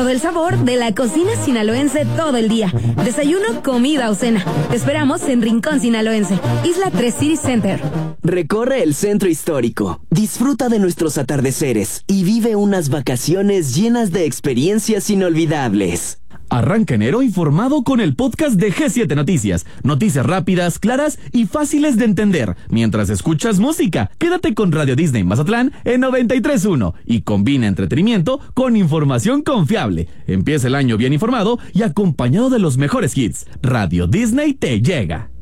todo el sabor de la cocina sinaloense todo el día. Desayuno, comida o cena. Te esperamos en Rincón Sinaloense, Isla 3 City Center. Recorre el centro histórico, disfruta de nuestros atardeceres y vive unas vacaciones llenas de experiencias inolvidables. Arranca enero informado con el podcast de G7 Noticias. Noticias rápidas, claras y fáciles de entender. Mientras escuchas música, quédate con Radio Disney Mazatlán en 93.1 y combina entretenimiento con información confiable. Empieza el año bien informado y acompañado de los mejores hits. Radio Disney te llega.